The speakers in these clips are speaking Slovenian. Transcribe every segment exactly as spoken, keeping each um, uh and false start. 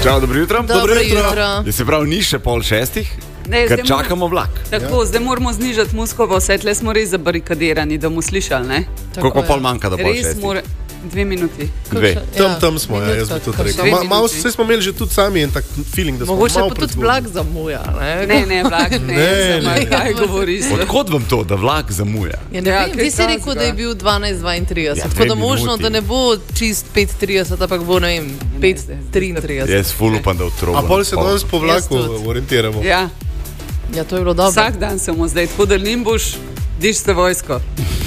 Čau, dobro jutro. Dobro jutro. Je se pravi, ni še pol šestih, Ne, ker zdaj čakamo vlak. Tako, zdaj moramo znižati muskovo, vse tle smo res zabarikadirani, da bomo slišali, ne? Koliko pa pol manjka do pol Res šestih? mora... Dve minuti. Dve. Ja, Tam, tam smo, ja, jaz bi tudi rekel. Dve Ma, malo minuti. vse smo imeli že tudi sami en tak feeling, da smo Mogoče malo pa tudi prezgodnji. vlak zamuja. Ne, Ne, ne, vlak, ne, Ne, ne, ne. kaj govoriš. Odkot vam to, da vlak zamuja? Ja, ne Ja, vem, kaj ti si rekel, takega? da je bil dvanajst dvaintrideset, Ja, tako dve da možno, minuti. da ne bo čist pet trideset, ampak bo, ne vem, pet triintrideset. Jaz ful upam, da utrobam. A pol se danes po vlaku Jaz tudi. orientiramo. Ja, Ja, to je bilo dobro. vsak dan se bomo zdaj, tako da nimbuš, diš se vojsko.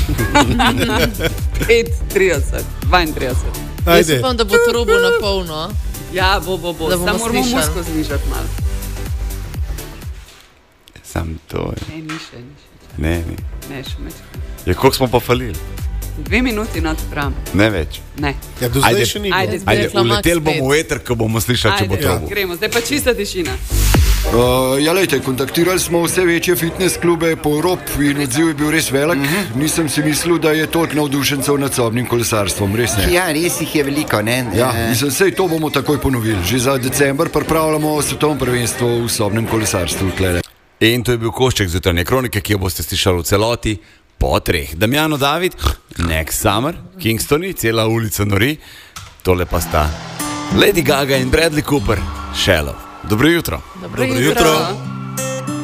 pet trideset, dvaintrideset. Jaz Ajde. upam, da bo trobo na polno. Ja, bo, bo, bo. Da bomo Samo moramo slišali. musko znižati malo. Sam to je. Ne, ni še, ni še. Ne, ne. Ne, še meč. Ja, koliko smo pa falili? Dve minuti nad pram. Ne več. Ne. Ja, do zdaj Ajde. še ni Ajde, bilo. zdaj. Ajde, rekla Max uletel bomo v pet. eter, ko bomo slišali, če bo Ajde, trobo. gremo, zdaj pa čista tišina. Uh, ja, lejte, kontaktirali smo vse večje fitness klube po Evropi in odziv je bil res velik. Uh -huh. Nisem si mislil, da je toliko navdušencev nad sobnim kolesarstvom, res ne. Ja, res jih je veliko, ne? Ja, Eh, mislim, sej to bomo takoj ponovili. Že za december pripravljamo svetovno prvenstvo v sobnem kolesarstvu. Tlele. In to je bil košček jutranje kronike, ki jo boste slišali v celoti po treh. Damjano David, Next Summer, Kingstoni, cela ulica nori, tole pa sta Lady Gaga in Bradley Cooper, Shallow. Dobro jutro. Dobro jutro. jutro.